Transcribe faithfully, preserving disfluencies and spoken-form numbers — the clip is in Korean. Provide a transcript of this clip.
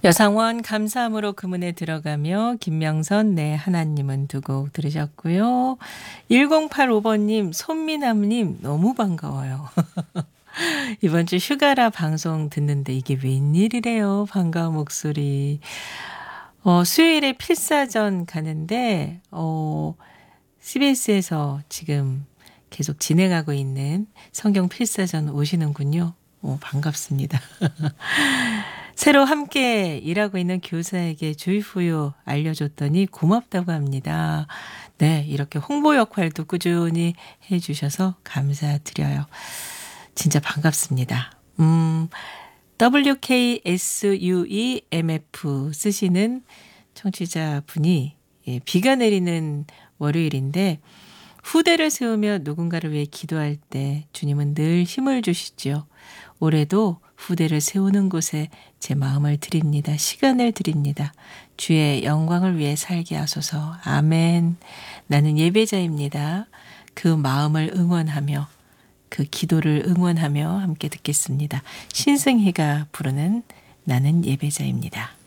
여상원 감사함으로 그 문에 들어가며 김명선 내 하나님은 두 곡 들으셨고요. 일공팔오 번님 손미남님 너무 반가워요. 이번 주 휴가라 방송 듣는데 이게 웬일이래요. 반가운 목소리. 어, 수요일에 필사전 가는데 어, 씨비에스에서 지금 계속 진행하고 있는 성경 필사전 오시는군요. 어, 반갑습니다. 새로 함께 일하고 있는 교사에게 주의후유 알려줬더니 고맙다고 합니다. 네, 이렇게 홍보 역할도 꾸준히 해주셔서 감사드려요. 진짜 반갑습니다. 음, 더블유케이에스유이엠에프 쓰시는 청취자분이 예, 비가 내리는 월요일인데 후대를 세우며 누군가를 위해 기도할 때 주님은 늘 힘을 주시죠. 올해도 후대를 세우는 곳에 제 마음을 드립니다. 시간을 드립니다. 주의 영광을 위해 살게 하소서. 아멘. 나는 예배자입니다. 그 마음을 응원하며 그 기도를 응원하며 함께 듣겠습니다. 신승희가 부르는 나는 예배자입니다.